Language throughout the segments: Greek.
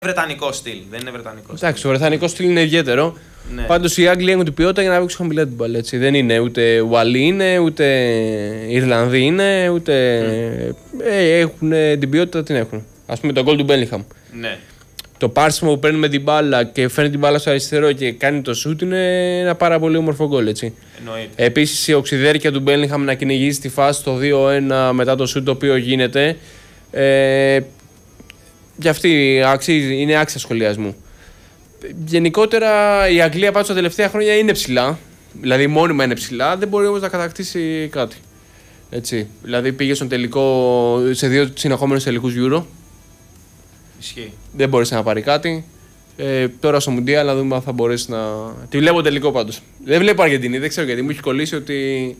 Βρετανικό στυλ. Δεν είναι βρετανικό στυλ. Εντάξει, το βρετανικό στυλ είναι ιδιαίτερο. Ναι. Πάντως οι Άγγλοι έχουν την ποιότητα για να παίξουν χαμηλά την μπάλα. Δεν είναι ούτε Ουαλοί είναι, ούτε Ιρλανδοί είναι, ούτε. Έχουν την ποιότητα την έχουν. Ας πούμε το γκολ του Μπέλιγχαμ. Ναι. Το πάρσιμο που παίρνει με την μπάλα και φέρνει την μπάλα στο αριστερό και κάνει το σούτ είναι ένα πάρα πολύ όμορφο γκολ. Επίσης η οξυδέρκεια του Μπέλιγχαμ να κυνηγήσει τη φάση το 2-1 μετά το σούτ το οποίο γίνεται. Και αυτή είναι άξια σχολιασμού. Γενικότερα η Αγγλία πάντως τα τελευταία χρόνια είναι ψηλά. Δηλαδή μόνιμα είναι ψηλά, δεν μπορεί όμως να κατακτήσει κάτι. Έτσι. Δηλαδή πήγε στον τελικό, σε 2 συνεχόμενους τελικούς Euro. Ισχύει. Δεν μπορούσε να πάρει κάτι. Τώρα στο Μουντιάλ να δούμε αν θα μπορέσει να. Τη βλέπω τελικό πάντως. Δεν βλέπω Αργεντινή, δεν ξέρω γιατί. Μου έχει κολλήσει ότι.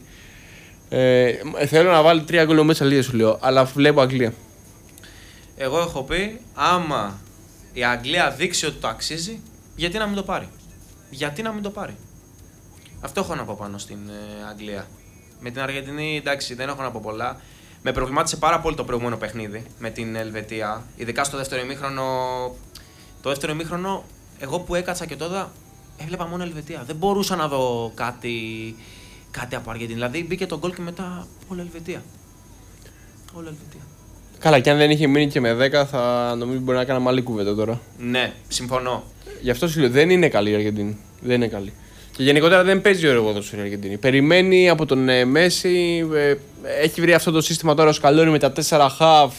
Θέλω να βάλει 3 γκολ μέσα λίγα σου λέω. Αλλά βλέπω Αγγλία. Εγώ έχω πει, άμα η Αγγλία δείξει ότι το αξίζει, γιατί να μην το πάρει. Γιατί να μην το πάρει. Αυτό έχω να πω πάνω στην Αγγλία. Με την Αργεντινή, εντάξει, δεν έχω να πω πολλά. Με προβλημάτισε πάρα πολύ το προηγούμενο παιχνίδι με την Ελβετία. Ειδικά στο δεύτερο ημίχρονο. Το δεύτερο ημίχρονο, εγώ που έκατσα και τώρα, έβλεπα μόνο Ελβετία. Δεν μπορούσα να δω κάτι από Αργεντινή. Δηλαδή μπήκε το γκολ και μετά όλη Ελβετία. Όλη Ελβετία. Καλά, και αν δεν είχε μείνει και με 10, θα νομίζω μπορεί να κάναμε άλλη κουβέντα τώρα. Ναι, συμφωνώ. Γι' αυτό σου λέω, δεν είναι καλή η Αργεντινή. Δεν είναι καλή. Και γενικότερα δεν παίζει ωραίο ποδόσφαιρο η Αργεντινή. Περιμένει από τον Μέση. Έχει βρει αυτό το σύστημα τώρα ο Σκαλόνι με τα 4 half.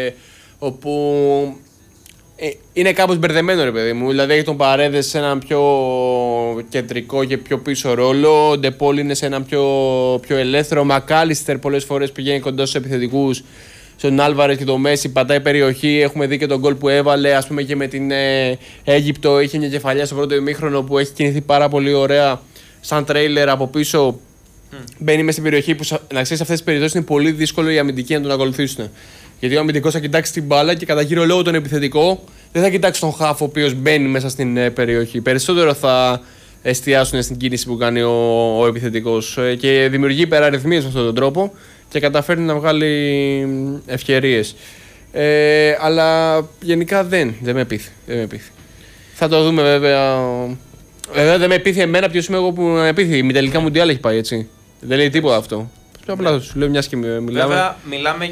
Όπου είναι κάπως μπερδεμένο, ρε παιδί μου. Δηλαδή έχει τον Παρέδες σε έναν πιο κεντρικό και πιο πίσω ρόλο. Ο Ντεπόλ είναι σε έναν πιο ελεύθερο. Ο Μακάλιστερ πολλές φορές πηγαίνει κοντά στους επιθετικούς. Στον Άλβαρες και το Μέση πατάει περιοχή. Έχουμε δει και τον γκολ που έβαλε. Ας πούμε και με την Αίγυπτο είχε μια κεφαλιά στο πρώτο ημίχρονο που έχει κινηθεί πάρα πολύ ωραία. Σαν τρέιλερ από πίσω. Μπαίνει μέσα στην περιοχή που να ξέρεις, σε αυτές τις περιπτώσεις είναι πολύ δύσκολο οι αμυντικοί να τον ακολουθήσουν. Γιατί ο αμυντικός θα κοιτάξει την μπάλα και κατά κύριο λόγο τον επιθετικό δεν θα κοιτάξει τον χάφ ο οποίος μπαίνει μέσα στην περιοχή. Περισσότερο θα εστιάσουν στην κίνηση που κάνει ο επιθετικός και δημιουργεί υπεραριθμίες με αυτόν τον τρόπο και καταφέρνει να βγάλει ευκαιρίες. Αλλά γενικά δεν με πείθει. Θα το δούμε βέβαια. Βέβαια δεν με πείθει εμένα, ποιος είμαι εγώ που με πείθει. Η τελικά Μουντιάλ έχει πάει έτσι. Δεν λέει τίποτα αυτό. Απλά σου λέω μιας και μιλάμε. Βέβαια μιλάμε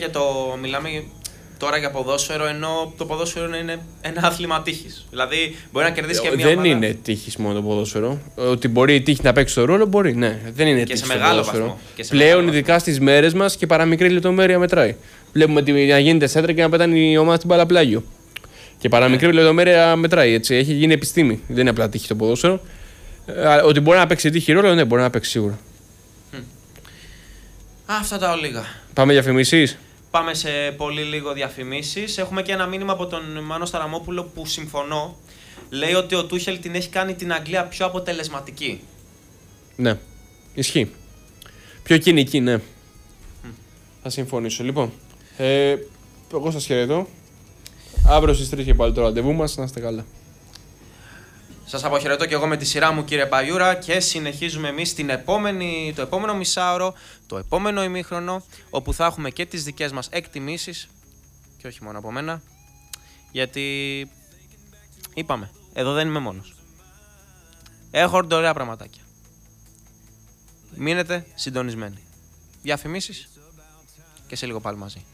τώρα για ποδόσφαιρο, ενώ το ποδόσφαιρο είναι ένα άθλημα τύχης. Δηλαδή μπορεί να κερδίσει και μια ομάδα. Δεν είναι τύχης μόνο το ποδόσφαιρο. Ότι μπορεί η τύχη να παίξει τον ρόλο, μπορεί. Ναι, δεν είναι τύχης. Και σε μεγάλο βαθμό. Πλέον, ειδικά στις μέρες μας και παραμικρή λεπτομέρεια μετράει. Βλέπουμε να γίνεται σέντρα και να πετάνε η ομάδα στην μπάλα πλάγιο. Και παραμικρή λεπτομέρεια μετράει. Έτσι. Έχει γίνει επιστήμη. Δεν είναι απλά τύχη το ποδόσφαιρο. Ότι μπορεί να παίξει τύχη ρόλο, ναι, μπορεί να παίξει σίγουρα. Αυτά τα ολίγα. Πάμε διαφημίσεις. Πάμε σε πολύ λίγο διαφημίσεις. Έχουμε και ένα μήνυμα από τον Μάνο Σταραμόπουλο που συμφωνώ. Λέει ότι ο Τούχελ την έχει κάνει την Αγγλία πιο αποτελεσματική. Ναι, ισχύει. Πιο κοινική, ναι. Θα συμφωνήσω. Λοιπόν, εγώ σας χαιρετώ. Αύριο στις 3 και πάλι το ραντεβού μας. Να είστε καλά. Σας αποχαιρετώ και εγώ με τη σειρά μου, κύριε Παγιούρα, και συνεχίζουμε εμείς το επόμενο μισάωρο, το επόμενο ημίχρονο, όπου θα έχουμε και τις δικές μας εκτιμήσεις και όχι μόνο από μένα, γιατί είπαμε, εδώ δεν είμαι μόνος. Έχω ωραία πραγματάκια. Μείνετε συντονισμένοι. Διαφημίσεις και σε λίγο πάλι μαζί.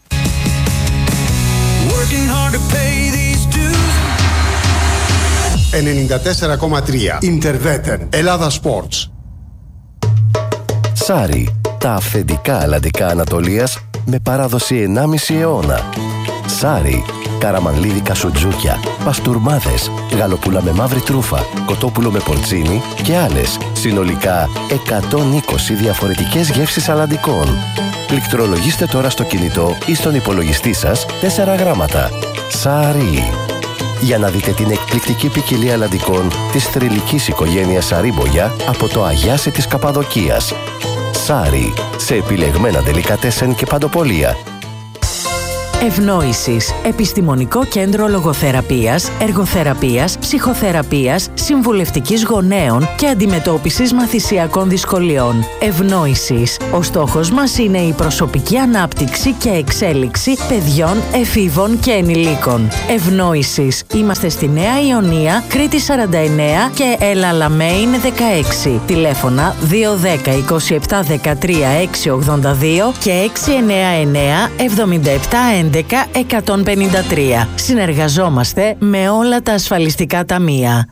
94,3 Ιντερβέτεν Ελλάδα Sports. Σάρι, τα αυθεντικά αλλαντικά Ανατολίας με παράδοση 1,5 αιώνα. Σάρι, καραμανλίδικα σουτζούκια, παστούρμάδες, γαλοπούλα με μαύρη τρούφα, κοτόπουλο με πορτσίνι και άλλες, συνολικά 120 διαφορετικές γεύσεις αλλαντικών. Πληκτρολογήστε τώρα στο κινητό ή στον υπολογιστή σας 4 γράμματα. Σάρι. Για να δείτε την εκπληκτική ποικιλία αλλαντικών της θρυλικής οικογένειας Σαρίμπογια από το Αγιάσι της Καπαδοκίας. Σάρι, σε επιλεγμένα ντελικατέσεν και παντοπολία. Ευνόησης. Επιστημονικό κέντρο λογοθεραπείας, εργοθεραπείας, ψυχοθεραπείας, συμβουλευτικής γονέων και αντιμετώπισης μαθησιακών δυσκολιών. Ευνόησης. Ο στόχος μας είναι η προσωπική ανάπτυξη και εξέλιξη παιδιών, εφήβων και ενηλίκων. Ευνόησης. Είμαστε στη Νέα Ιωνία, Κρήτη 49 και Ελαλαμέιν 16. Τηλέφωνα 210 27 13 682 και 699 77 11 153. Συνεργαζόμαστε με όλα τα ασφαλιστικά ταμεία.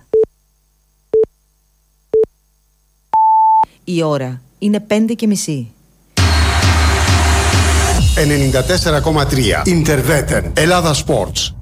Η ώρα είναι 5:30. 94,3 Interveten Ελλάδα Sports.